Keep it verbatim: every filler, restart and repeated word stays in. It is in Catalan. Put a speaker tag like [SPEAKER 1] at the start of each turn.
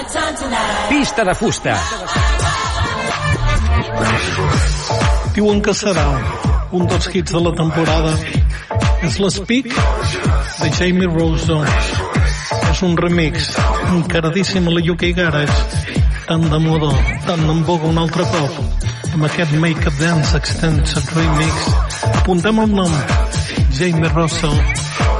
[SPEAKER 1] Pista de fusta.
[SPEAKER 2] Diuen que serà un dels hits de la temporada. És l'Speak de Jamie Rosso. És un remix encaradíssim a la U K Garage, tan de moda, tan en boga un altre cop, amb aquest Make a Dance Extended Remix. Apuntem el nom, Jamie Rosso.